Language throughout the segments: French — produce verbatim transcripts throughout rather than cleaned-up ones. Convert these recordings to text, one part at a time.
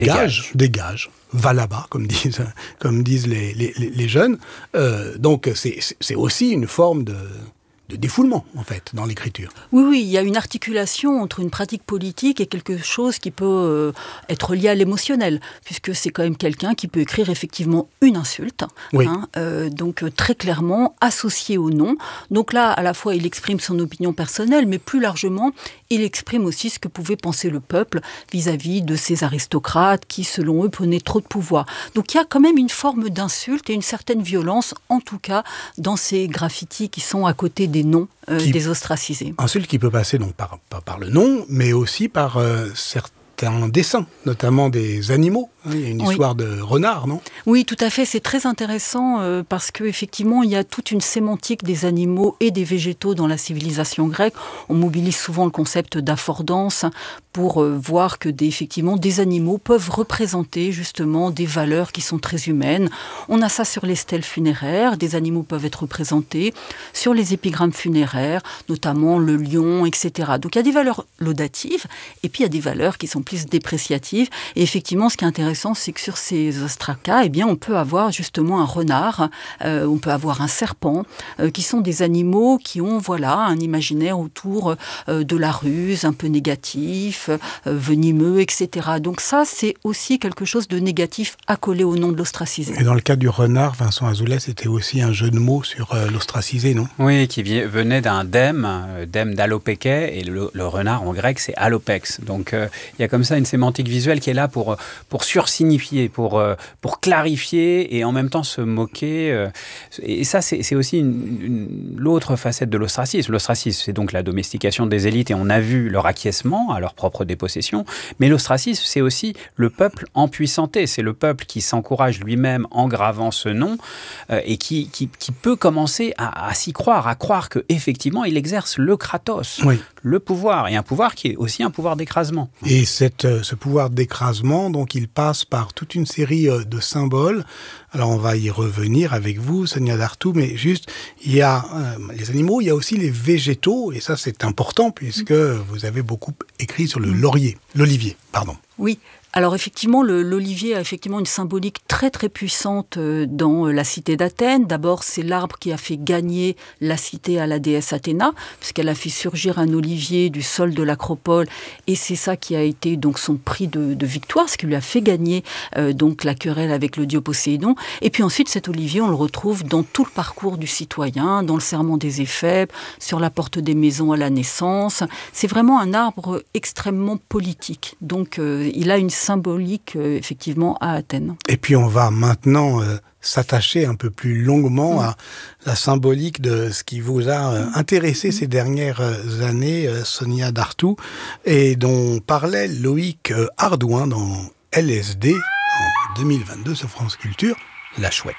Dégage, dégage, va là-bas, comme disent, comme disent les, les, les jeunes. Euh, donc c'est, c'est aussi une forme de... de défoulement, en fait, dans l'écriture. Oui, oui, il y a une articulation entre une pratique politique et quelque chose qui peut euh, être lié à l'émotionnel, puisque c'est quand même quelqu'un qui peut écrire effectivement une insulte, oui. hein, euh, donc euh, très clairement associée au nom. Donc là, à la fois, il exprime son opinion personnelle, mais plus largement, il exprime aussi ce que pouvait penser le peuple vis-à-vis de ces aristocrates qui, selon eux, prenaient trop de pouvoir. Donc il y a quand même une forme d'insulte et une certaine violence, en tout cas, dans ces graffitis qui sont à côté des noms euh, qui, des ostracisés. Insulte qui peut passer donc par, par, par le nom, mais aussi par euh, certains dessins, notamment des animaux. Il y a une histoire oui. de renard, non ? Oui, tout à fait. C'est très intéressant euh, parce qu'effectivement, il y a toute une sémantique des animaux et des végétaux dans la civilisation grecque. On mobilise souvent le concept d'affordance pour euh, voir que des, effectivement, des animaux peuvent représenter justement des valeurs qui sont très humaines. On a ça sur les stèles funéraires. Des animaux peuvent être représentés sur les épigrammes funéraires, notamment le lion, et cetera. Donc il y a des valeurs laudatives et puis il y a des valeurs qui sont plus dépréciatives. Et effectivement, ce qui est intéressant, c'est que sur ces ostracas, eh bien, on peut avoir justement un renard, euh, on peut avoir un serpent, euh, qui sont des animaux qui ont, voilà, un imaginaire autour euh, de la ruse, un peu négatif, euh, venimeux, et cetera. Donc ça, c'est aussi quelque chose de négatif accolé au nom de l'ostracisé. Et dans le cas du renard, Vincent Azoulay, c'était aussi un jeu de mots sur euh, l'ostracisé, non ? Oui, qui venait d'un dème, euh, dème d'allopeke, et le, le renard en grec, c'est allopex. Donc euh, il y a comme ça une sémantique visuelle qui est là pour, pour sursignifier, pour, pour clarifier et en même temps se moquer. Et ça, c'est, c'est aussi une, une, l'autre facette de l'ostracisme. L'ostracisme, c'est donc la domestication des élites et on a vu leur acquiescement à leur propre dépossession. Mais l'ostracisme, c'est aussi le peuple empuissanté. C'est le peuple qui s'encourage lui-même en gravant ce nom euh, et qui, qui, qui peut commencer à, à s'y croire, à croire qu'effectivement, il exerce le kratos, oui. le pouvoir. Et un pouvoir qui est aussi un pouvoir d'écrasement. Et cette, ce pouvoir d'écrasement, donc il passe par toute une série de symboles. Alors on va y revenir avec vous, Sonia Dartout, mais juste, il y a euh, les animaux, il y a aussi les végétaux, et ça c'est important puisque vous avez beaucoup écrit sur le laurier, l'olivier, pardon. Oui. Alors effectivement, le, l'olivier a effectivement une symbolique très très puissante dans la cité d'Athènes. D'abord, c'est l'arbre qui a fait gagner la cité à la déesse Athéna, puisqu'elle a fait surgir un olivier du sol de l'acropole, et c'est ça qui a été donc son prix de, de victoire, ce qui lui a fait gagner euh, donc la querelle avec le dieu Poséidon. Et puis ensuite, cet olivier, on le retrouve dans tout le parcours du citoyen, dans le serment des Éphèbes, sur la porte des maisons à la naissance. C'est vraiment un arbre extrêmement politique. Donc, euh, il a une symbolique, euh, effectivement, à Athènes. Et puis on va maintenant euh, s'attacher un peu plus longuement mmh. à la symbolique de ce qui vous a euh, intéressé mmh. ces dernières euh, années, euh, Sonia Dartout, et dont parlait Loïc euh, Ardouin dans L S D en deux mille vingt-deux sur France Culture, La Chouette.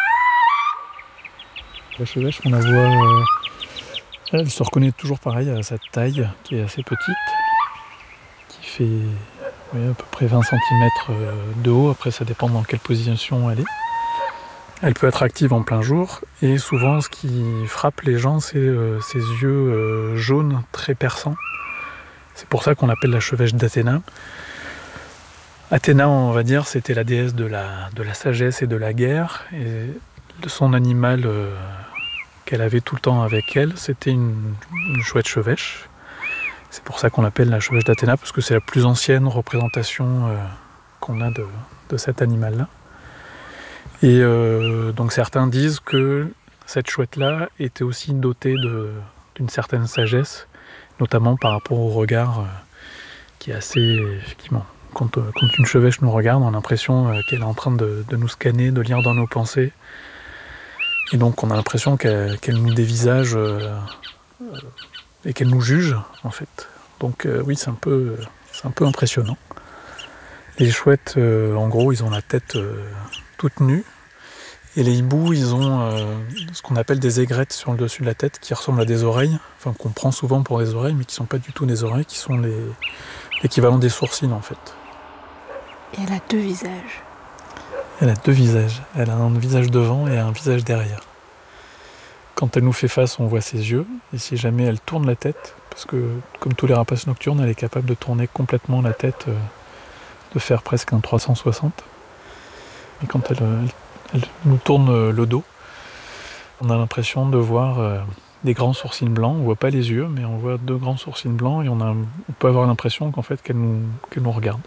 La chevêche, on la voit, euh, elle se reconnaît toujours pareil à sa taille, qui est assez petite, qui fait... Oui, à peu près vingt centimètres de haut, après ça dépend dans quelle position elle est. Elle peut être active en plein jour, et souvent ce qui frappe les gens, c'est euh, ses yeux euh, jaunes très perçants. C'est pour ça qu'on l'appelle la chevêche d'Athéna. Athéna, on va dire, c'était la déesse de la, de la sagesse et de la guerre, et son animal euh, qu'elle avait tout le temps avec elle, c'était une, une chouette chevêche. C'est pour ça qu'on l'appelle la chevêche d'Athéna, parce que c'est la plus ancienne représentation euh, qu'on a de, de cet animal-là. Et euh, donc certains disent que cette chouette-là était aussi dotée de, d'une certaine sagesse, notamment par rapport au regard euh, qui est assez, effectivement, quand, euh, quand une chevêche nous regarde, on a l'impression euh, qu'elle est en train de, de nous scanner, de lire dans nos pensées. Et donc on a l'impression qu'elle, qu'elle nous dévisage... Euh, euh, et qu'elle nous juge, en fait. Donc euh, oui, c'est un peu, c'est un peu impressionnant. Les chouettes, euh, en gros, ils ont la tête euh, toute nue, et les hiboux, ils ont euh, ce qu'on appelle des aigrettes sur le dessus de la tête, qui ressemblent à des oreilles, enfin qu'on prend souvent pour des oreilles, mais qui ne sont pas du tout des oreilles, qui sont les, l'équivalent des sourcils, en fait. Et elle a deux visages. Elle a deux visages. Elle a un visage devant et un visage derrière. Quand elle nous fait face, on voit ses yeux, et si jamais elle tourne la tête, parce que comme tous les rapaces nocturnes, elle est capable de tourner complètement la tête euh, de faire presque un trois cent soixante. Et quand elle, elle, elle nous tourne le dos, on a l'impression de voir euh, des grands sourcils blancs. On ne voit pas les yeux, mais on voit deux grands sourcils blancs et on, a, on peut avoir l'impression qu'en fait, qu'elle nous, qu'elle nous regarde.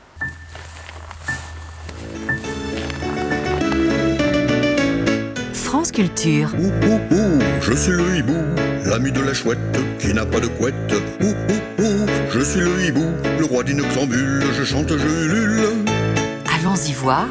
France Culture. Ouh, ouh, ouh, je suis le hibou, l'ami de la chouette qui n'a pas de couette. Ouh, ouh, ouh, je suis le hibou, le roi d'une noctambule, je chante, je ulule. Allons-y voir.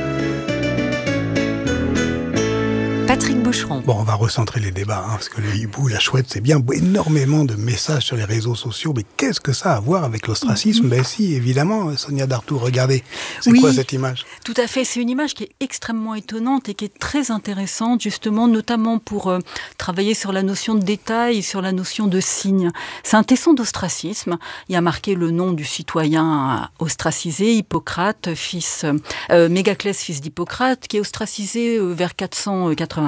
Patrick Boucheron. Bon, on va recentrer les débats, hein, parce que le hibou, la chouette, c'est bien énormément de messages sur les réseaux sociaux, mais qu'est-ce que ça a à voir avec l'ostracisme ? Mm-hmm. Ben si, évidemment, Sonia Dartout, regardez, c'est oui, quoi cette image ? Tout à fait, c'est une image qui est extrêmement étonnante et qui est très intéressante, justement, notamment pour euh, travailler sur la notion de détail et sur la notion de signe. C'est un tesson d'ostracisme, il y a marqué le nom du citoyen ostracisé, Hippocrate, fils, euh, Mégaclès, fils d'Hippocrate, qui est ostracisé euh, vers quatre cent quatre-vingt-sept.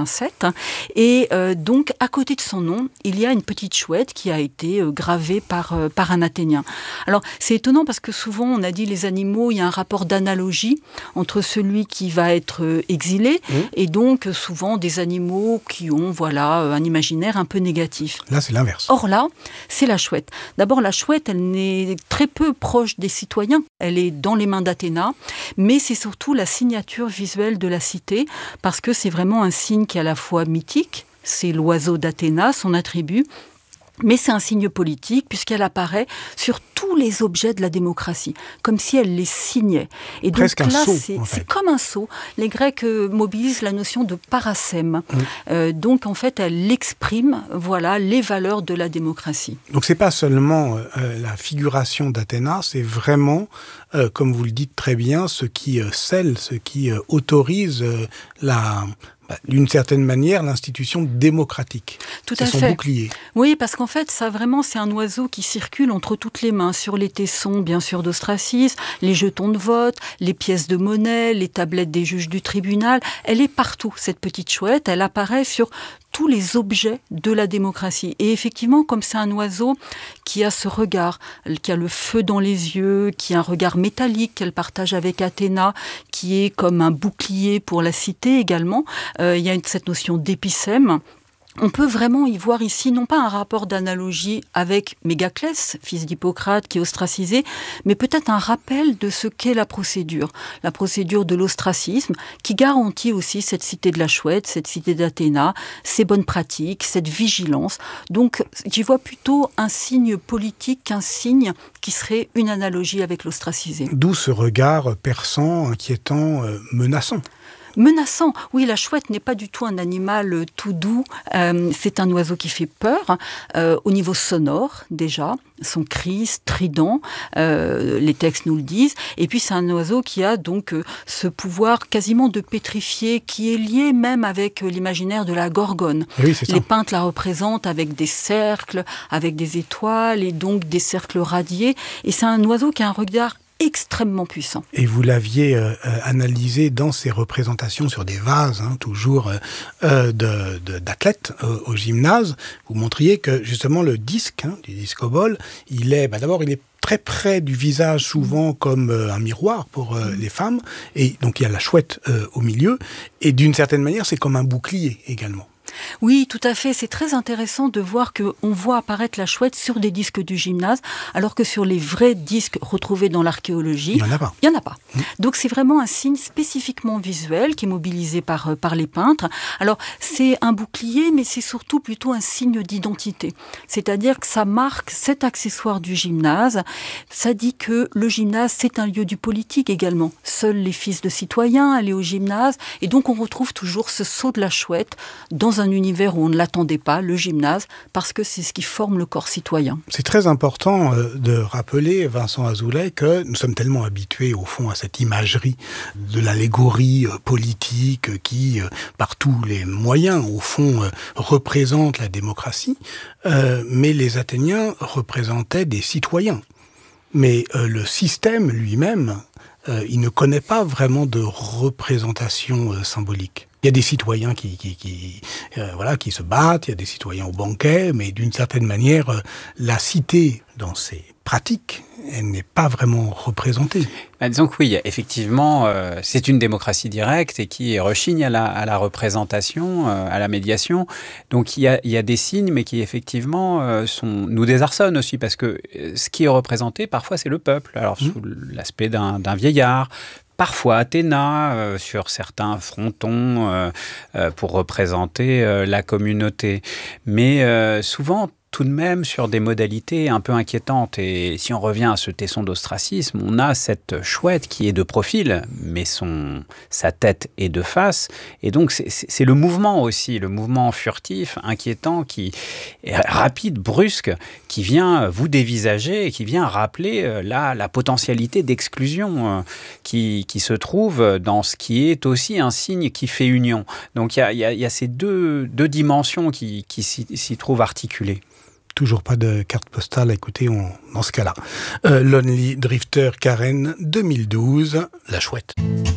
Et euh, donc, à côté de son nom, il y a une petite chouette qui a été euh, gravée par, euh, par un Athénien. Alors, c'est étonnant parce que souvent, on a dit les animaux, il y a un rapport d'analogie entre celui qui va être euh, exilé mmh. et donc, souvent, des animaux qui ont, voilà, un imaginaire un peu négatif. Là, c'est l'inverse. Or là, c'est la chouette. D'abord, la chouette, elle n'est très peu proche des citoyens. Elle est dans les mains d'Athéna, mais c'est surtout la signature visuelle de la cité parce que c'est vraiment un signe qui est à la fois mythique, c'est l'oiseau d'Athéna, son attribut, mais c'est un signe politique puisqu'elle apparaît sur tous les objets de la démocratie, comme si elle les signait. Et presque donc là, un sceau, c'est, en fait. c'est comme un sceau. Les Grecs euh, mobilisent la notion de parasème. Mmh. Euh, donc en fait, elle exprime, voilà, les valeurs de la démocratie. Donc c'est pas seulement euh, la figuration d'Athéna, c'est vraiment, euh, comme vous le dites très bien, ce qui euh, scelle, ce qui euh, autorise euh, la... Bah, d'une certaine manière, l'institution démocratique. Tout c'est à son fait. bouclier. Oui, parce qu'en fait, ça vraiment, c'est un oiseau qui circule entre toutes les mains, sur les tessons, bien sûr, d'ostracisme, les jetons de vote, les pièces de monnaie, les tablettes des juges du tribunal. Elle est partout, cette petite chouette. Elle apparaît sur tous les objets de la démocratie. Et effectivement, comme c'est un oiseau qui a ce regard, qui a le feu dans les yeux, qui a un regard métallique qu'elle partage avec Athéna, qui est comme un bouclier pour la cité également, euh, il y a une, cette notion d'épicème. On peut vraiment y voir ici, non pas un rapport d'analogie avec Mégaclès, fils d'Hippocrate, qui est ostracisé, mais peut-être un rappel de ce qu'est la procédure. La procédure de l'ostracisme, qui garantit aussi cette cité de la chouette, cette cité d'Athéna, ses bonnes pratiques, cette vigilance. Donc, j'y vois plutôt un signe politique qu'un signe qui serait une analogie avec l'ostracisé. D'où ce regard perçant, inquiétant, euh, menaçant. Menaçant. Oui, la chouette n'est pas du tout un animal tout doux. Euh, c'est un oiseau qui fait peur euh, au niveau sonore déjà. Son cri strident, euh, les textes nous le disent. Et puis c'est un oiseau qui a donc euh, ce pouvoir quasiment de pétrifier, qui est lié même avec euh, l'imaginaire de la Gorgone. Oui, c'est ça. Les peintres la représentent avec des cercles, avec des étoiles et donc des cercles radiés. Et c'est un oiseau qui a un regard extrêmement puissant. Et vous l'aviez euh, analysé dans ces représentations sur des vases, hein, toujours euh, de, de, d'athlètes euh, au gymnase. Vous montriez que justement le disque, hein, du discoball, il est, bah, d'abord il est très près du visage, souvent comme euh, un miroir pour euh, les femmes, et donc il y a la chouette euh, au milieu, et d'une certaine manière c'est comme un bouclier également. Oui, tout à fait. C'est très intéressant de voir qu'on voit apparaître la chouette sur des disques du gymnase, alors que sur les vrais disques retrouvés dans l'archéologie, il n'y en a pas. Il n'y en a pas. Mmh. Donc c'est vraiment un signe spécifiquement visuel qui est mobilisé par, par les peintres. Alors c'est un bouclier, mais c'est surtout plutôt un signe d'identité. C'est-à-dire que ça marque cet accessoire du gymnase. Ça dit que le gymnase, c'est un lieu du politique également. Seuls les fils de citoyens allaient au gymnase. Et donc on retrouve toujours ce sceau de la chouette dans un univers où on ne l'attendait pas, le gymnase, parce que c'est ce qui forme le corps citoyen. C'est très important euh, de rappeler, Vincent Azoulay, que nous sommes tellement habitués, au fond, à cette imagerie de l'allégorie euh, politique euh, qui, euh, par tous les moyens, au fond, euh, représente la démocratie. Euh, mais les Athéniens représentaient des citoyens. Mais euh, le système lui-même, euh, il ne connaît pas vraiment de représentation euh, symbolique. Il y a des citoyens qui, qui, qui, euh, voilà, qui se battent, il y a des citoyens au banquet, mais d'une certaine manière, euh, la cité, dans ses pratique, elle n'est pas vraiment représentée. Ben, disons que oui, effectivement, euh, c'est une démocratie directe et qui rechigne à la, à la représentation, euh, à la médiation. Donc il y a, il y a des signes, mais qui effectivement euh, sont, nous désarçonnent aussi, parce que ce qui est représenté, parfois, c'est le peuple. Alors, mmh. sous l'aspect d'un, d'un vieillard, parfois Athéna, euh, sur certains frontons, euh, euh, pour représenter euh, la communauté. Mais euh, souvent, tout de même sur des modalités un peu inquiétantes. Et si on revient à ce tesson d'ostracisme, on a cette chouette qui est de profil, mais son, sa tête est de face. Et donc, c'est, c'est le mouvement aussi, le mouvement furtif, inquiétant, qui est rapide, brusque, qui vient vous dévisager et qui vient rappeler la, la potentialité d'exclusion euh, qui, qui se trouve dans ce qui est aussi un signe qui fait union. Donc, il y a, y a, y a ces deux, deux dimensions qui, qui s'y, s'y trouvent articulées. Toujours pas de carte postale à écouter on, dans ce cas-là. Euh, Lonely Drifter Karen deux mille douze, La Chouette.